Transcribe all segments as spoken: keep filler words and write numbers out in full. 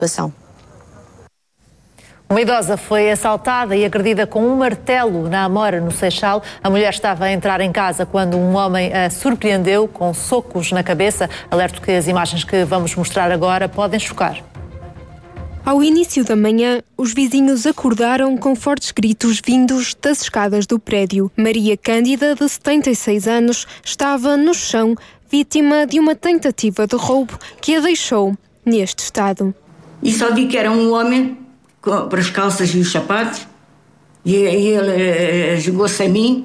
situação. Uma idosa foi assaltada e agredida com um martelo na Amora, no Seixal. A mulher estava a entrar em casa quando um homem a surpreendeu com socos na cabeça. Alerto que as imagens que vamos mostrar agora podem chocar. Ao início da manhã, os vizinhos acordaram com fortes gritos vindos das escadas do prédio. Maria Cândida, de setenta e seis anos, estava no chão, vítima de uma tentativa de roubo que a deixou neste estado. E só vi que era um homem para as calças e os sapatos, e, e ele uh, jogou-se a mim,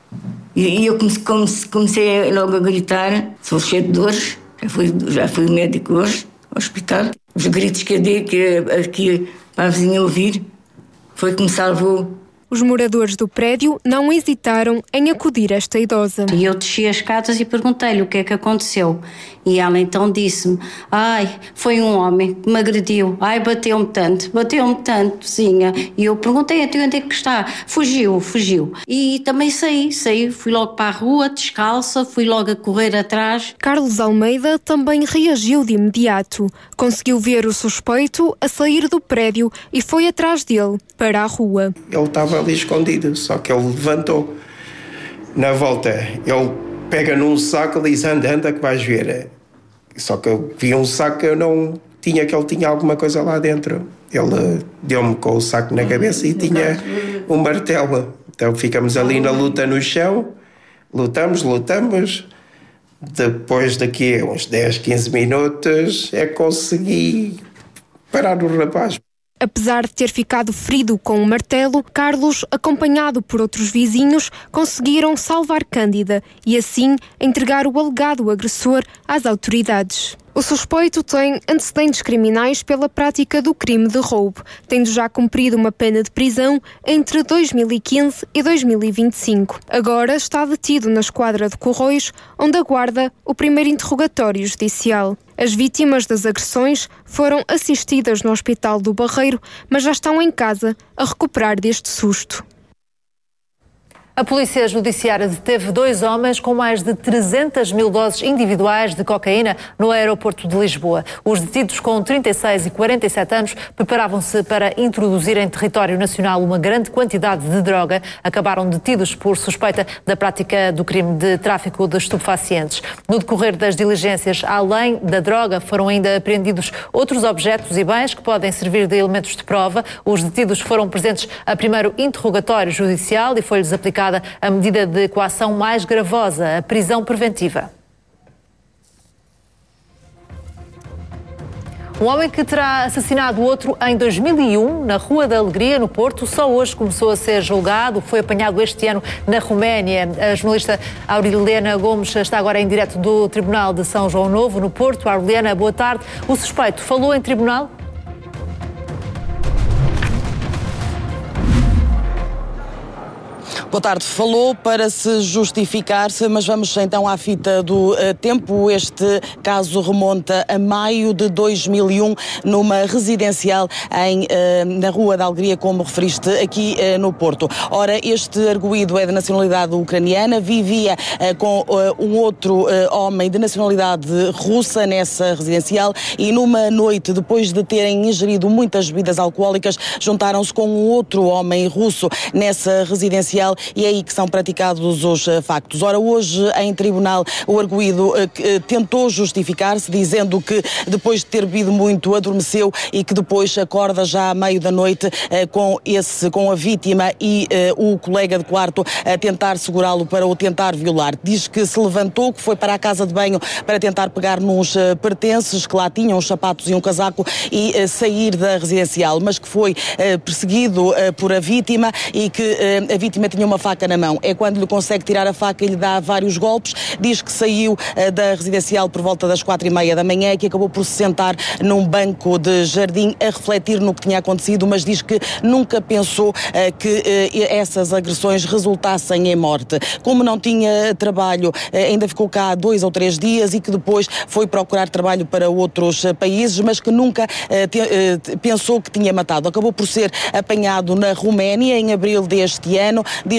e, e eu comecei, comecei logo a gritar, sou cheio de dores, já fui, já fui médico hoje, ao hospital. Os gritos que eu dei que, aqui para a vizinha ouvir, foi que me salvou. Os moradores do prédio não hesitaram em acudir a esta idosa. E eu desci as escadas e perguntei-lhe o que é que aconteceu. E ela então disse-me, ai, foi um homem que me agrediu, ai, bateu-me tanto, bateu-me tanto, vizinha. E eu perguntei, até onde é que está? Fugiu, fugiu. E também saí, saí, fui logo para a rua, descalça, fui logo a correr atrás. Carlos Almeida também reagiu de imediato. Conseguiu ver o suspeito a sair do prédio e foi atrás dele, para a rua. Ele estava ali escondido, só que ele levantou. Na volta, ele pega num saco e diz, anda, anda que vais ver. Só que eu vi um saco que eu não tinha, que ele tinha alguma coisa lá dentro. Ele deu-me com o saco na cabeça e tinha um martelo. Então ficamos ali na luta no chão, lutamos, lutamos. Depois daqui a uns dez, quinze minutos é que consegui parar o rapaz. Apesar de ter ficado ferido com um martelo, Carlos, acompanhado por outros vizinhos, conseguiram salvar Cândida e assim entregar o alegado agressor às autoridades. O suspeito tem antecedentes criminais pela prática do crime de roubo, tendo já cumprido uma pena de prisão entre dois mil e quinze e dois mil e vinte e cinco. Agora está detido na esquadra de Corroios, onde aguarda o primeiro interrogatório judicial. As vítimas das agressões foram assistidas no Hospital do Barreiro, mas já estão em casa a recuperar deste susto. A Polícia Judiciária deteve dois homens com mais de trezentas mil doses individuais de cocaína no aeroporto de Lisboa. Os detidos com trinta e seis e quarenta e sete anos preparavam-se para introduzir em território nacional uma grande quantidade de droga. Acabaram detidos por suspeita da prática do crime de tráfico de estupefacientes. No decorrer das diligências, além da droga, foram ainda apreendidos outros objetos e bens que podem servir de elementos de prova. Os detidos foram presentes a primeiro interrogatório judicial e foi-lhes aplicado a medida de coação mais gravosa, a prisão preventiva. Um homem que terá assassinado outro em dois mil e um, na Rua da Alegria, no Porto, só hoje começou a ser julgado. Foi apanhado este ano na Roménia. A jornalista Aureliana Gomes está agora em direto do Tribunal de São João Novo, no Porto. Aureliana, boa tarde. O suspeito falou em tribunal? Boa tarde. Falou para se justificar-se, mas vamos então à fita do uh, tempo. Este caso remonta a maio de dois mil e um, numa residencial em, uh, na Rua da Alegria, como referiste, aqui uh, no Porto. Ora, este arguido é de nacionalidade ucraniana, vivia uh, com uh, um outro uh, homem de nacionalidade russa nessa residencial e numa noite, depois de terem ingerido muitas bebidas alcoólicas, juntaram-se com um outro homem russo nessa residencial e é aí que são praticados os uh, factos. Ora, hoje em tribunal o arguido uh, uh, tentou justificar-se, dizendo que depois de ter bebido muito adormeceu e que depois acorda já à meio da noite uh, com, esse, com a vítima e uh, o colega de quarto a tentar segurá-lo para o tentar violar. Diz que se levantou, que foi para a casa de banho para tentar pegar nos uh, pertences que lá tinham, uns sapatos e um casaco, e uh, sair da residencial, mas que foi uh, perseguido uh, por a vítima e que uh, a vítima tinha uma faca na mão. É quando lhe consegue tirar a faca e lhe dá vários golpes. Diz que saiu uh, da residencial por volta das quatro e meia da manhã e que acabou por se sentar num banco de jardim a refletir no que tinha acontecido, mas diz que nunca pensou uh, que uh, essas agressões resultassem em morte. Como não tinha trabalho, uh, ainda ficou cá dois ou três dias e que depois foi procurar trabalho para outros uh, países, mas que nunca uh, te, uh, pensou que tinha matado. Acabou por ser apanhado na Roménia em abril deste ano. Diz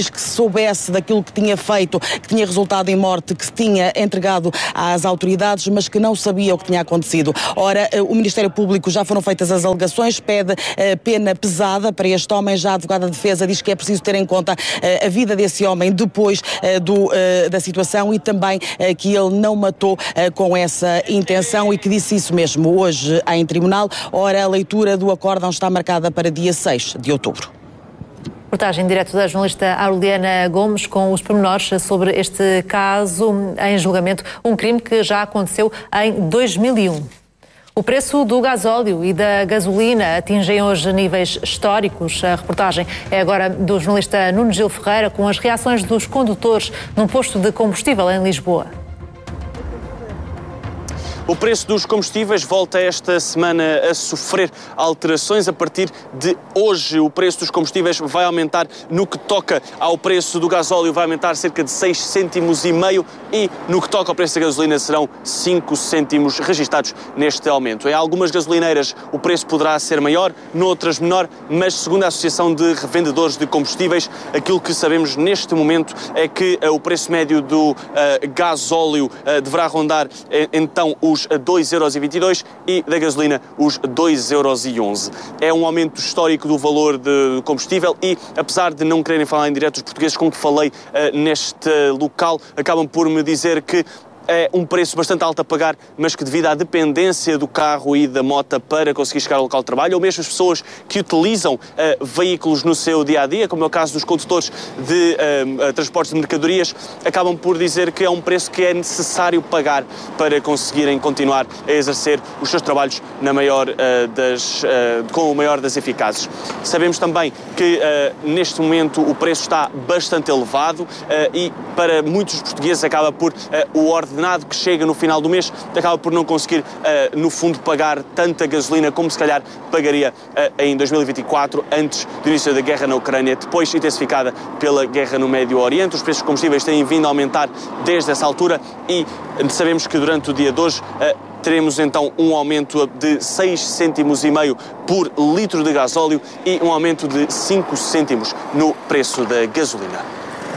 diz que se soubesse daquilo que tinha feito, que tinha resultado em morte, que se tinha entregado às autoridades, mas que não sabia o que tinha acontecido. Ora, o Ministério Público já foram feitas as alegações, pede uh, pena pesada para este homem. Já a advogada de defesa diz que é preciso ter em conta uh, a vida desse homem depois uh, do, uh, da situação e também uh, que ele não matou uh, com essa intenção e que disse isso mesmo hoje em tribunal. Ora, a leitura do acórdão está marcada para dia seis de outubro. Reportagem direto da jornalista Aureliana Gomes com os pormenores sobre este caso em julgamento, um crime que já aconteceu em dois mil e um. O preço do gasóleo e da gasolina atingem hoje níveis históricos. A reportagem é agora do jornalista Nuno Gil Ferreira com as reações dos condutores num posto de combustível em Lisboa. O preço dos combustíveis volta esta semana a sofrer alterações. A partir de hoje, o preço dos combustíveis vai aumentar. No que toca ao preço do gasóleo, vai aumentar cerca de seis cêntimos e meio e no que toca ao preço da gasolina serão cinco cêntimos registados neste aumento. Em algumas gasolineiras o preço poderá ser maior, noutras menor, mas segundo a Associação de Revendedores de Combustíveis, aquilo que sabemos neste momento é que uh, o preço médio do uh, gasóleo uh, deverá rondar uh, então os dois euros e vinte e dois e da gasolina os dois euros e onze. É um aumento histórico do valor de combustível e, apesar de não quererem falar em direto, os portugueses com que falei uh, neste local acabam por me dizer que é um preço bastante alto a pagar, mas que devido à dependência do carro e da moto para conseguir chegar ao local de trabalho, ou mesmo as pessoas que utilizam uh, veículos no seu dia-a-dia, como é o caso dos condutores de uh, transportes de mercadorias, acabam por dizer que é um preço que é necessário pagar para conseguirem continuar a exercer os seus trabalhos na maior, uh, das, uh, com o maior das eficazes. Sabemos também que uh, neste momento o preço está bastante elevado uh, e para muitos portugueses acaba por uh, o ordenado que chega no final do mês acaba por não conseguir, uh, no fundo, pagar tanta gasolina como se calhar pagaria uh, em dois mil e vinte e quatro, antes do início da guerra na Ucrânia, depois intensificada pela guerra no Médio Oriente. Os preços de combustíveis têm vindo a aumentar desde essa altura e sabemos que durante o dia de hoje uh, teremos então um aumento de seis cêntimos e meio por litro de gasóleo e um aumento de cinco cêntimos no preço da gasolina.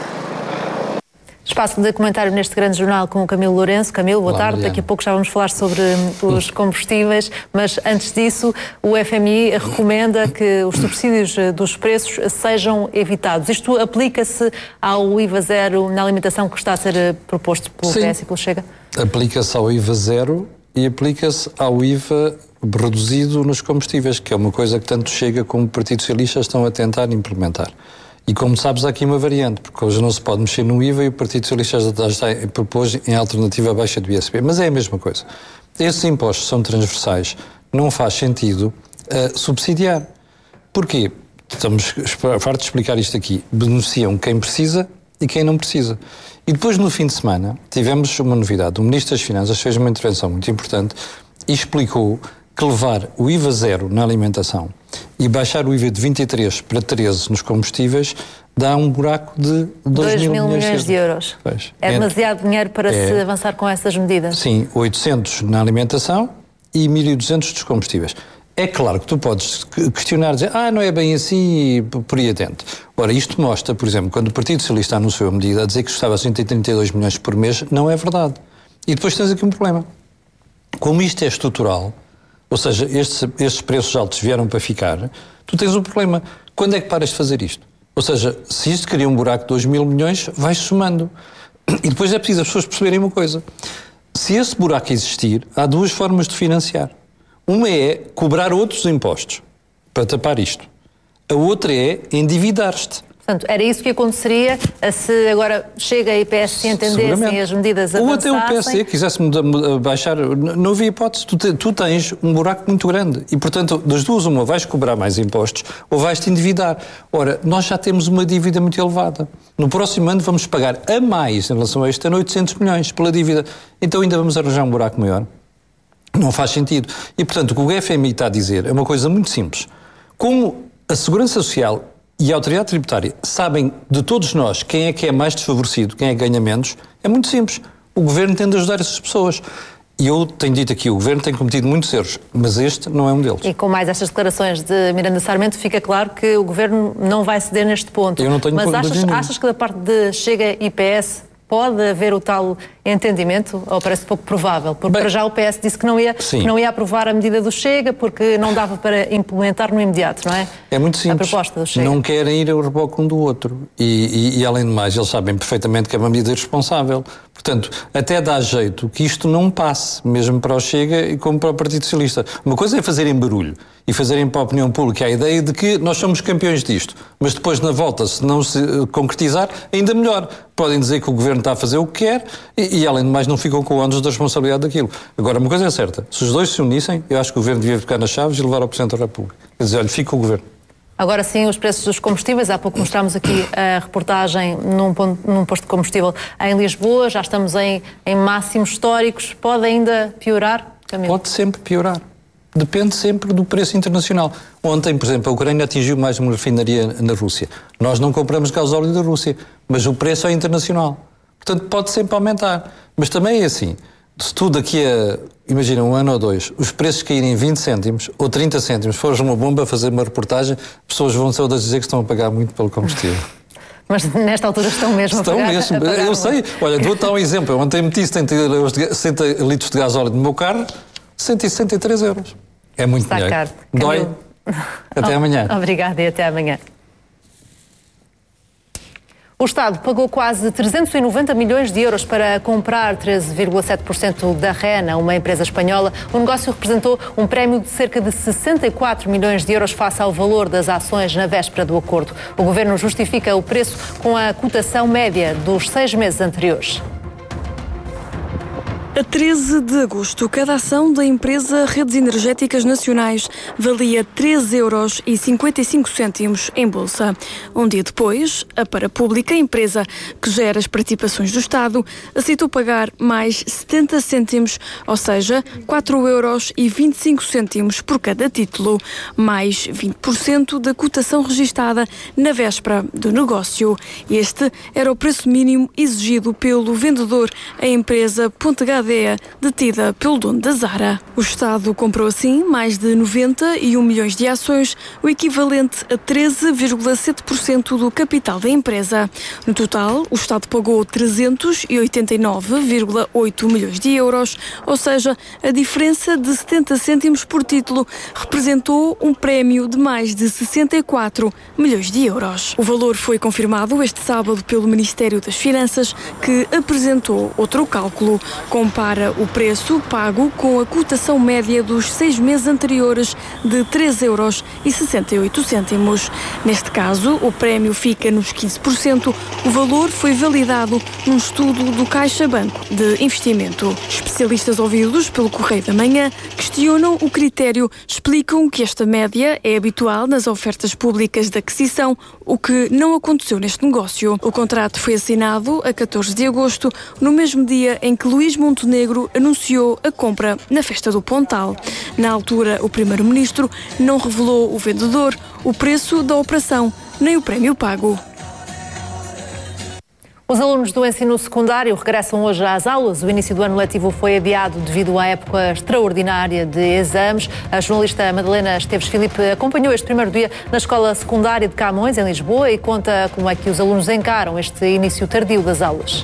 Espaço de comentário neste grande jornal com o Camilo Lourenço. Camilo, boa Olá, tarde. Mariana. Daqui a pouco já vamos falar sobre os combustíveis, mas antes disso o F M I recomenda que os subsídios dos preços sejam evitados. Isto aplica-se ao I V A zero na alimentação que está a ser proposto pelo P S e pelo Chega? Aplica-se ao I V A zero e aplica-se ao I V A reduzido nos combustíveis, que é uma coisa que tanto Chega como o Partido Socialista estão a tentar implementar. E como sabes, há aqui uma variante, porque hoje não se pode mexer no I V A e o Partido Socialista já está propôs em alternativa a baixa do I S P. Mas é a mesma coisa. Esses impostos são transversais, não faz sentido uh, subsidiar. Porquê? Estamos fartos de explicar isto aqui. Beneficiam quem precisa e quem não precisa. E depois, no fim de semana, tivemos uma novidade. O Ministro das Finanças fez uma intervenção muito importante e explicou que levar o I V A zero na alimentação e baixar o I V A de vinte e três para treze nos combustíveis dá um buraco de dois mil milhões de euros. Pois. É demasiado dinheiro para é, se avançar com essas medidas? Sim, oitocentos na alimentação e mil e duzentos dos combustíveis. É claro que tu podes questionar, dizer, ah, não é bem assim, e por aí atento. Ora, isto mostra, por exemplo, quando o Partido Socialista anunciou a medida a dizer que custava cento e trinta e dois milhões por mês, não é verdade. E depois tens aqui um problema. Como isto é estrutural, ou seja, estes, estes preços altos vieram para ficar, tu tens um problema. Quando é que paras de fazer isto? Ou seja, se isto cria um buraco de dois mil milhões, vais somando. E depois é preciso as pessoas perceberem uma coisa. Se esse buraco existir, há duas formas de financiar. Uma é cobrar outros impostos para tapar isto. A outra é endividar-te. Portanto, era isso que aconteceria se agora Chega e P S se entendessem as medidas avançassem. Ou até o P S D quisesse baixar, não havia hipótese, tu, te, tu tens um buraco muito grande e, portanto, das duas uma, vais cobrar mais impostos ou vais-te endividar. Ora, nós já temos uma dívida muito elevada. No próximo ano vamos pagar a mais em relação a este ano oitocentos milhões pela dívida. Então ainda vamos arranjar um buraco maior? Não faz sentido. E, portanto, o que o F M I está a dizer é uma coisa muito simples. Como a Segurança Social e a Autoridade Tributária sabem de todos nós quem é que é mais desfavorecido, quem é que ganha menos, é muito simples. O Governo tende a ajudar essas pessoas. E eu tenho dito aqui, o Governo tem cometido muitos erros, mas este não é um deles. E com mais estas declarações de Miranda Sarmento, fica claro que o Governo não vai ceder neste ponto. Eu não tenho mas achas, achas que da parte de Chega e P S pode haver o tal entendimento, ou parece pouco provável? Porque Bem, para já o P S disse que não, ia, que não ia aprovar a medida do Chega porque não dava para implementar no imediato, não é? É muito simples. A proposta do Chega. Não querem ir ao reboque um do outro. E, e, e além de mais, eles sabem perfeitamente que é uma medida irresponsável. Portanto, até dá jeito que isto não passe, mesmo para o Chega e como para o Partido Socialista. Uma coisa é fazerem barulho e fazerem para a opinião pública a ideia de que nós somos campeões disto. Mas depois, na volta, se não se concretizar, ainda melhor. Podem dizer que o Governo está a fazer o que quer e, e além de mais, não ficam com o ônus da responsabilidade daquilo. Agora, uma coisa é certa. Se os dois se unissem, eu acho que o Governo devia ficar nas chaves e levar ao Presidente da República. Quer dizer, olha, fica o Governo. Agora sim, os preços dos combustíveis. Há pouco mostramos aqui a reportagem num, ponto, num posto de combustível em Lisboa. Já estamos em, em máximos históricos. Pode ainda piorar, Camilo? Pode sempre piorar. Depende sempre do preço internacional. Ontem, por exemplo, a Ucrânia atingiu mais uma refinaria na Rússia. Nós não compramos gasóleo da Rússia, mas o preço é internacional. Portanto, pode sempre aumentar. Mas também é assim. Se tu daqui a, imagina, um ano ou dois, os preços caírem vinte cêntimos ou trinta cêntimos, fores uma bomba a fazer uma reportagem, pessoas vão todas dizer que estão a pagar muito pelo combustível. Mas nesta altura estão mesmo estão a pagar. Estão mesmo. Eu sei. Olha, vou dar um exemplo. Eu ontem meti sessenta litros de gasóleo no meu carro, cento e sessenta e três euros. É muito Está dinheiro. Caro. Dói. Até amanhã. Obrigada e até amanhã. O Estado pagou quase trezentos e noventa milhões de euros para comprar treze vírgula sete por cento da Rena, uma empresa espanhola. O negócio representou um prémio de cerca de sessenta e quatro milhões de euros face ao valor das ações na véspera do acordo. O Governo justifica o preço com a cotação média dos seis meses anteriores. A treze de agosto, cada ação da empresa Redes Energéticas Nacionais valia treze euros e cinquenta e cinco cêntimos em bolsa. Um dia depois, a Parapública, empresa que gera as participações do Estado, aceitou pagar mais setenta cêntimos, ou seja, quatro euros e vinte e cinco cêntimos por cada título, mais vinte por cento da cotação registada na véspera do negócio. Este era o preço mínimo exigido pelo vendedor, a empresa Pontegada, detida pelo dono da Zara. O Estado comprou assim mais de noventa e um milhões de ações, o equivalente a treze vírgula sete por cento do capital da empresa. No total, o Estado pagou trezentos e oitenta e nove vírgula oito milhões de euros, ou seja, a diferença de setenta cêntimos por título representou um prémio de mais de sessenta e quatro milhões de euros. O valor foi confirmado este sábado pelo Ministério das Finanças, que apresentou outro cálculo. Compara o preço pago com a cotação média dos seis meses anteriores de treze euros e sessenta e oito cêntimos. Neste caso, o prémio fica nos quinze por cento. O valor foi validado num estudo do Caixa Banco de Investimento. Especialistas ouvidos pelo Correio da Manhã questionam o critério, explicam que esta média é habitual nas ofertas públicas de aquisição, o que não aconteceu neste negócio. O contrato foi assinado a catorze de agosto, no mesmo dia em que Luís Montenegro anunciou a compra na Festa do Pontal. Na altura, o primeiro-ministro não revelou o vendedor, o preço da operação, nem o prémio pago. Os alunos do ensino secundário regressam hoje às aulas. O início do ano letivo foi adiado devido à época extraordinária de exames. A jornalista Madalena Esteves Filipe acompanhou este primeiro dia na escola secundária de Camões, em Lisboa, e conta como é que os alunos encaram este início tardio das aulas.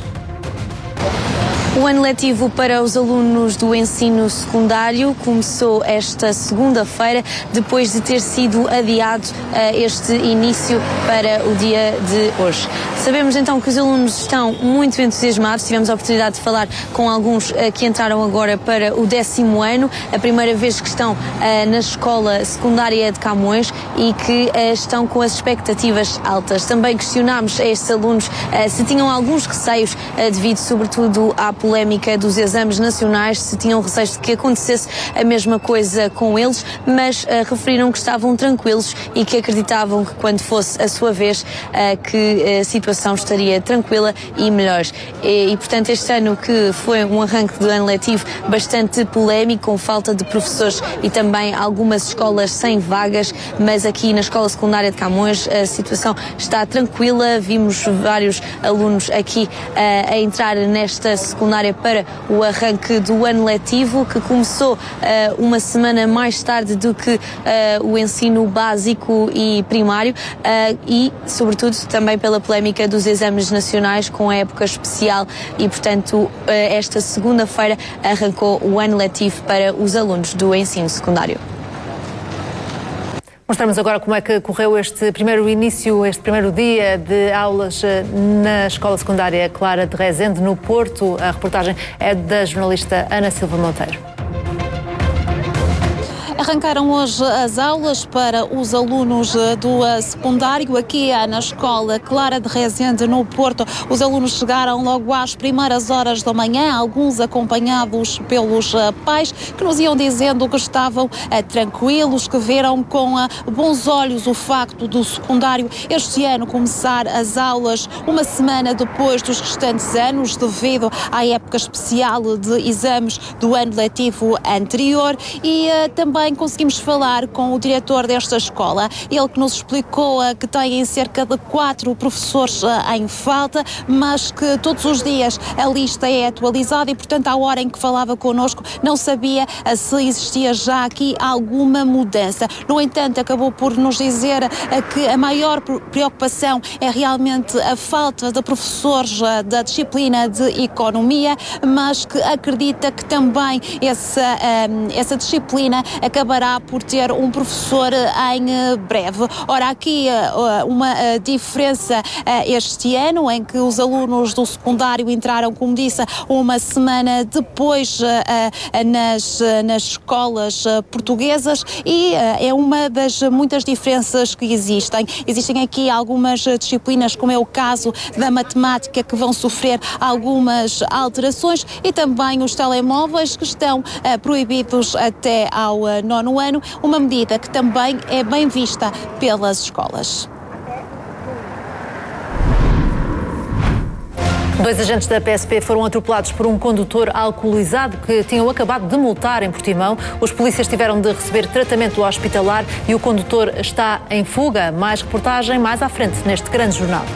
O ano letivo para os alunos do ensino secundário começou esta segunda-feira, depois de ter sido adiado uh, este início para o dia de hoje. Sabemos então que os alunos estão muito entusiasmados. Tivemos a oportunidade de falar com alguns uh, que entraram agora para o décimo ano, a primeira vez que estão uh, na escola secundária de Camões e que uh, estão com as expectativas altas. Também questionámos a estes alunos uh, se tinham alguns receios uh, devido sobretudo à polémica dos exames nacionais, se tinham receios de que acontecesse a mesma coisa com eles, mas uh, referiram que estavam tranquilos e que acreditavam que quando fosse a sua vez uh, que a situação estaria tranquila e melhor. E, e portanto este ano que foi um arranque do ano letivo bastante polémico, com falta de professores e também algumas escolas sem vagas, mas aqui na escola secundária de Camões a situação está tranquila. Vimos vários alunos aqui uh, a entrar nesta secundária secundária para o arranque do ano letivo, que começou uh, uma semana mais tarde do que uh, o ensino básico e primário uh, e, sobretudo, também pela polémica dos exames nacionais com a época especial e, portanto, uh, esta segunda-feira arrancou o ano letivo para os alunos do ensino secundário. Mostramos agora como é que correu este primeiro início, este primeiro dia de aulas na Escola Secundária Clara de Rezende, no Porto. A reportagem é da jornalista Ana Silva Monteiro. Arrancaram hoje as aulas para os alunos do secundário aqui na Escola Clara de Rezende, no Porto. Os alunos chegaram logo às primeiras horas da manhã, alguns acompanhados pelos pais, que nos iam dizendo que estavam tranquilos, que viram com bons olhos o facto do secundário este ano começar as aulas uma semana depois dos restantes anos, devido à época especial de exames do ano letivo anterior. E uh, também conseguimos falar com o diretor desta escola, ele que nos explicou uh, que têm cerca de quatro professores uh, em falta, mas que todos os dias a lista é atualizada e, portanto, à hora em que falava connosco, não sabia uh, se existia já aqui alguma mudança. No entanto, acabou por nos dizer uh, que a maior preocupação é realmente a falta de professores uh, da disciplina de economia, mas que acredita que também essa, uh, essa disciplina acabará por ter um professor em breve. Ora, aqui uma diferença este ano, em que os alunos do secundário entraram, como disse, uma semana depois nas, nas escolas portuguesas, e é uma das muitas diferenças que existem. Existem aqui algumas disciplinas, como é o caso da matemática, que vão sofrer algumas alterações, e também os telemóveis, que estão proibidos até ao nono ano, uma medida que também é bem vista pelas escolas. Dois agentes da P S P foram atropelados por um condutor alcoolizado que tinham acabado de multar em Portimão. Os polícias tiveram de receber tratamento hospitalar e o condutor está em fuga. Mais reportagem mais à frente neste grande jornal.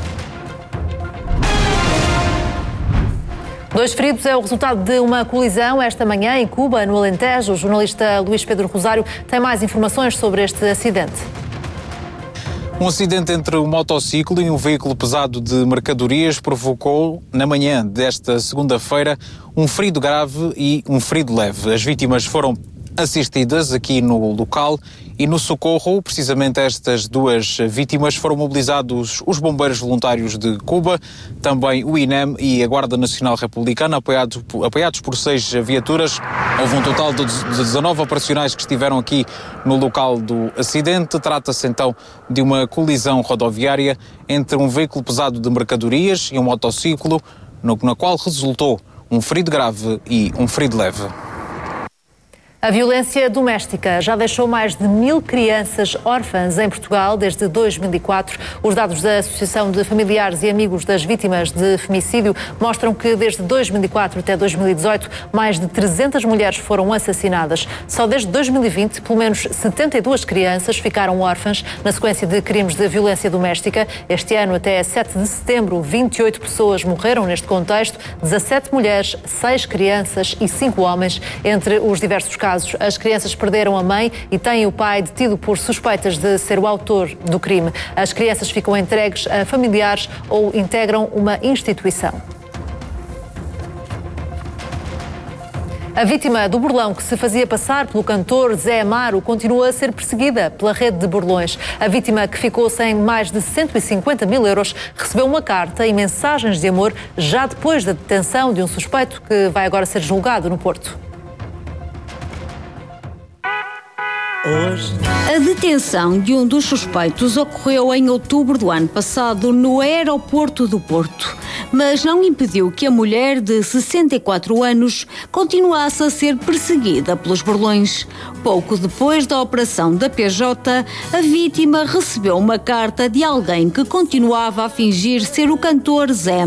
Dois feridos é o resultado de uma colisão esta manhã em Cuba, no Alentejo. O jornalista Luís Pedro Rosário tem mais informações sobre este acidente. Um acidente entre um motociclo e um veículo pesado de mercadorias provocou, na manhã desta segunda-feira, um ferido grave e um ferido leve. As vítimas foram assistidas aqui no local e no socorro, precisamente estas duas vítimas, foram mobilizados os bombeiros voluntários de Cuba, também o I N E M e a Guarda Nacional Republicana, apoiados, apoiados por seis viaturas. Houve um total de dezanove operacionais que estiveram aqui no local do acidente. Trata-se então de uma colisão rodoviária entre um veículo pesado de mercadorias e um motociclo, no, na qual resultou um ferido grave e um ferido leve. A violência doméstica já deixou mais de mil crianças órfãs em Portugal desde dois mil e quatro. Os dados da Associação de Familiares e Amigos das Vítimas de Femicídio mostram que desde dois mil e quatro até dois mil e dezoito, mais de trezentas mulheres foram assassinadas. Só desde dois mil e vinte, pelo menos setenta e duas crianças ficaram órfãs na sequência de crimes de violência doméstica. Este ano, até sete de setembro, vinte e oito pessoas morreram neste contexto, dezassete mulheres, seis crianças e cinco homens. Entre os diversos casos, as crianças perderam a mãe e têm o pai detido por suspeitas de ser o autor do crime. As crianças ficam entregues a familiares ou integram uma instituição. A vítima do burlão, que se fazia passar pelo cantor Zé Amaro, continua a ser perseguida pela rede de burlões. A vítima, que ficou sem mais de cento e cinquenta mil euros, recebeu uma carta e mensagens de amor já depois da detenção de um suspeito que vai agora ser julgado no Porto. A detenção de um dos suspeitos ocorreu em outubro do ano passado no aeroporto do Porto, mas não impediu que a mulher de sessenta e quatro anos continuasse a ser perseguida pelos burlões. Pouco depois da operação da P J, a vítima recebeu uma carta de alguém que continuava a fingir ser o cantor Zé